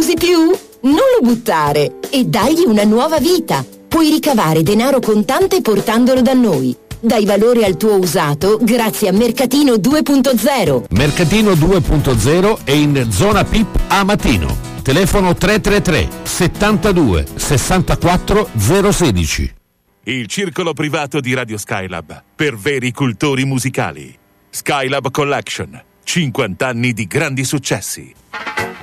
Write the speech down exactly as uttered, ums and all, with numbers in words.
usi più? Non lo buttare e dagli una nuova vita. Puoi ricavare denaro contante portandolo da noi. Dai valore al tuo usato grazie a Mercatino due punto zero. Mercatino due punto zero è in zona P I P a Matino. Telefono tre tre tre settantadue sessantaquattro zero sedici. Il circolo privato di Radio Skylab per veri cultori musicali. Skylab Collection. cinquanta anni di grandi successi.